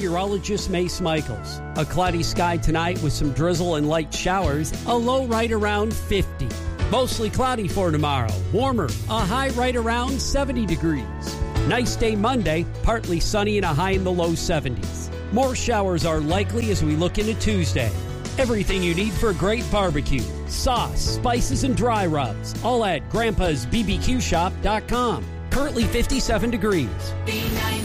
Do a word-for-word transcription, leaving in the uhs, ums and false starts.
meteorologist Mace Michaels. A cloudy sky tonight with some drizzle and light showers, a low right around fifty. Mostly cloudy for tomorrow, warmer, a high right around seventy degrees. Nice day Monday, partly sunny and a high in the low seventies. More showers are likely as we look into Tuesday. Everything you need for a great barbecue. Sauce, spices, and dry rubs. All at grandpas b b q shop dot com. Currently fifty-seven degrees. B ninety-five